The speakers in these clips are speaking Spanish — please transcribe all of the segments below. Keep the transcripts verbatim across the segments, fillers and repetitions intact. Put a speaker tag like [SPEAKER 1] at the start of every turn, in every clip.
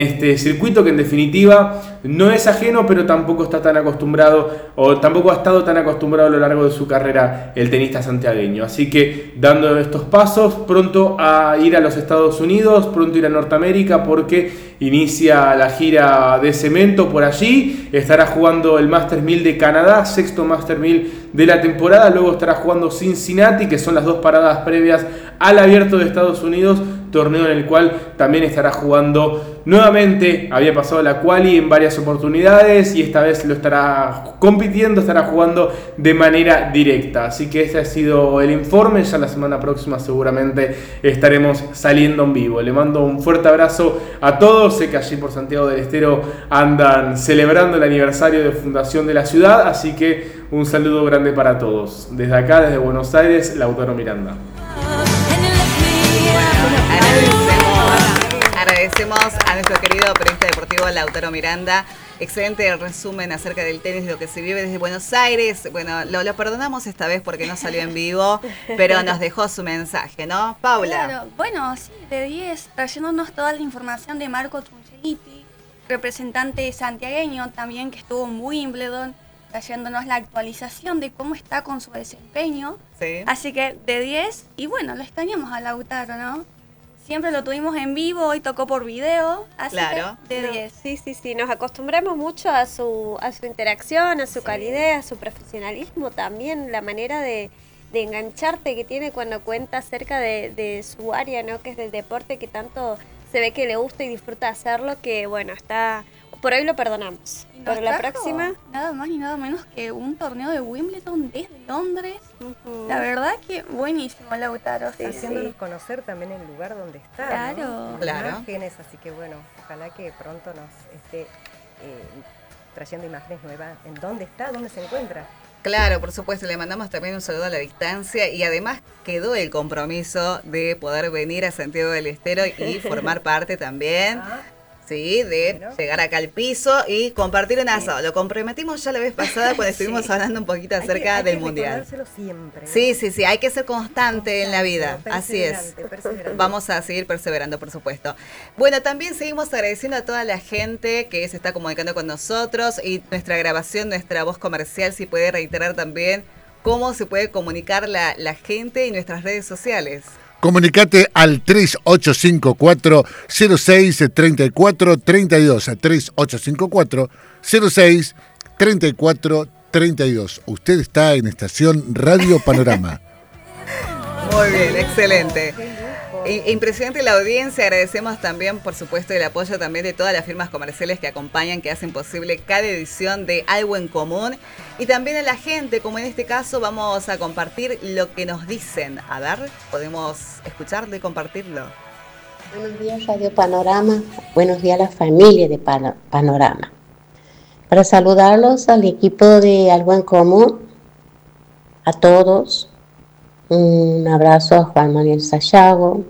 [SPEAKER 1] este circuito que en definitiva no es ajeno, pero tampoco está tan acostumbrado o tampoco ha estado tan acostumbrado a lo largo de su carrera el tenista santiagueño. Así que dando estos pasos, pronto a ir a los Estados Unidos, pronto ir a Norteamérica porque inicia la gira de cemento por allí, estará jugando el Masters mil de Canadá, sexto Masters mil de la temporada, luego estará jugando Cincinnati, que son las dos paradas previas al Abierto de Estados Unidos, torneo en el cual también estará jugando nuevamente. Había pasado la quali en varias oportunidades y esta vez lo estará compitiendo, estará jugando de manera directa. Así que este ha sido el informe. Ya la semana próxima seguramente estaremos saliendo en vivo. Le mando un fuerte abrazo a todos. Sé que allí por Santiago del Estero andan celebrando el aniversario de fundación de la ciudad, así que un saludo grande para todos. Desde acá, desde Buenos Aires, Lautaro Miranda.
[SPEAKER 2] Agradecemos a nuestro querido periodista deportivo Lautaro Miranda. Excelente resumen acerca del tenis, de lo que se vive desde Buenos Aires. Bueno, lo, lo perdonamos esta vez porque no salió en vivo, pero nos dejó su mensaje, ¿no? Paula.
[SPEAKER 3] Claro, bueno, sí, de diez, trayéndonos toda la información de Marco Trungeliti, representante santiagueño también que estuvo en Wimbledon, trayéndonos la actualización de cómo está con su desempeño.
[SPEAKER 2] Sí.
[SPEAKER 3] Así que de diez, y bueno, lo extrañamos a Lautaro, ¿no? Siempre lo tuvimos en vivo, hoy tocó por video, así
[SPEAKER 2] claro.
[SPEAKER 3] que de
[SPEAKER 4] No,
[SPEAKER 3] diez.
[SPEAKER 4] sí, sí, sí, nos acostumbramos mucho a su, a su interacción, a su sí. calidez, a su profesionalismo también, la manera de, de engancharte que tiene cuando cuenta acerca de, de su área, ¿no? Que es del deporte, que tanto se ve que le gusta y disfruta hacerlo, que bueno, está... Por hoy lo perdonamos. Pero la próxima...
[SPEAKER 3] Nada más ni nada menos que un torneo de Wimbledon desde Londres. Uh-huh. La verdad que buenísimo, Lautaro.
[SPEAKER 5] Sí, haciéndonos sí. conocer también el lugar donde está.
[SPEAKER 3] Claro.
[SPEAKER 5] ¿no?
[SPEAKER 2] Claro.
[SPEAKER 5] Imágenes, así que bueno, ojalá que pronto nos esté eh, trayendo imágenes nuevas. ¿En dónde está? ¿Dónde se encuentra?
[SPEAKER 2] Claro, por supuesto, le mandamos también un saludo a la distancia y además quedó el compromiso de poder venir a Santiago del Estero y formar parte también. Ah. Sí, de bueno. llegar acá al piso y compartir un asado. Sí. Lo comprometimos ya la vez pasada cuando estuvimos sí. hablando un poquito acerca hay que, hay del que Mundial.
[SPEAKER 5] Siempre, ¿no?
[SPEAKER 2] Sí, sí, sí, hay que ser constante en la vida. Así es. Vamos a seguir perseverando, por supuesto. Bueno, también seguimos agradeciendo a toda la gente que se está comunicando con nosotros y nuestra grabación, nuestra voz comercial, si puede reiterar también cómo se puede comunicar la, la gente y nuestras redes sociales.
[SPEAKER 6] Comunicate al tres ocho cinco cuatro cero seis tres cuatro tres dos, tres ocho cinco cuatro cero seis tres cuatro tres dos. Usted está en estación Radio Panorama.
[SPEAKER 2] Muy bien, excelente. Impresionante la audiencia, agradecemos también, por supuesto, el apoyo también de todas las firmas comerciales que acompañan, que hacen posible cada edición de Algo en Común, y también a la gente, como en este caso vamos a compartir lo que nos dicen. A ver, podemos escucharlo y compartirlo.
[SPEAKER 7] Buenos días, Radio Panorama, buenos días a la familia de Pan- Panorama. Para saludarlos al equipo de Algo en Común, a todos. Un abrazo a Juan Manuel Sayago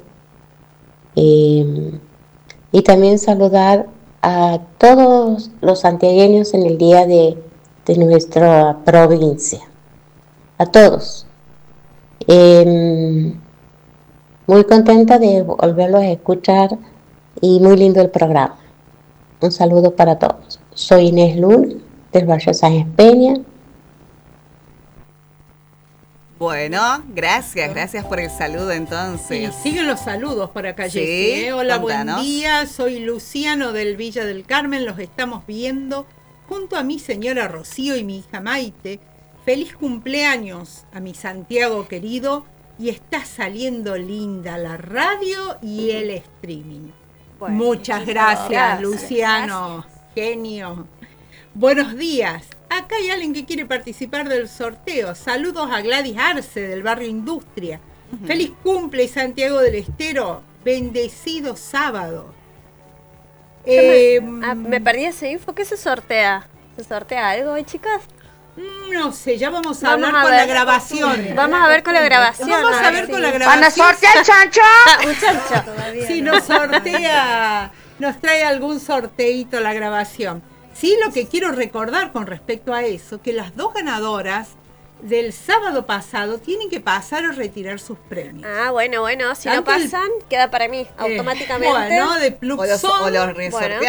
[SPEAKER 7] eh, y también saludar a todos los santiagueños en el día de, de nuestra provincia, a todos. Eh, muy contenta de volverlos a escuchar y muy lindo el programa. Un saludo para todos. Soy Inés Luna del barrio Sáenz Peña.
[SPEAKER 2] Bueno, gracias, gracias por el saludo entonces.
[SPEAKER 8] Sí, siguen los saludos para Calle.
[SPEAKER 2] Sí,
[SPEAKER 8] ¿eh? Hola,
[SPEAKER 2] contanos.
[SPEAKER 8] Buen día, soy Luciano del Villa del Carmen, los estamos viendo junto a mi señora Rocío y mi hija Maite. Feliz cumpleaños a mi Santiago querido y está saliendo linda la radio y el streaming. Bueno, muchas gracias, gracias Luciano, gracias. Genio. Buenos días. Acá hay alguien que quiere participar del sorteo. Saludos a Gladys Arce del barrio Industria. Uh-huh. Feliz cumple Santiago del Estero. Bendecido sábado.
[SPEAKER 4] Eh, me, ah, me perdí ese info. ¿Qué se sortea? ¿Se sortea algo hoy, chicas?
[SPEAKER 8] No sé, ya vamos a
[SPEAKER 4] vamos
[SPEAKER 8] hablar
[SPEAKER 4] a
[SPEAKER 8] con
[SPEAKER 4] ver.
[SPEAKER 8] la grabación.
[SPEAKER 4] Vamos a ver con la grabación.
[SPEAKER 8] Vamos a ver
[SPEAKER 4] sí.
[SPEAKER 8] con la grabación.
[SPEAKER 4] ¿Van a sortear, chancho? Ah, un chancho.
[SPEAKER 8] Si nos sortea, nos trae algún sorteito la grabación. Sí, lo que quiero recordar con respecto a eso, que las dos ganadoras del sábado pasado tienen que pasar a retirar sus premios.
[SPEAKER 4] Ah, bueno, bueno, si
[SPEAKER 8] Tanto
[SPEAKER 4] no
[SPEAKER 8] el-
[SPEAKER 4] pasan, queda para mí,
[SPEAKER 8] Eh,
[SPEAKER 4] automáticamente.
[SPEAKER 8] bueno, de
[SPEAKER 2] O los,
[SPEAKER 8] Pluxón.
[SPEAKER 2] o los resorteados.
[SPEAKER 4] Bueno.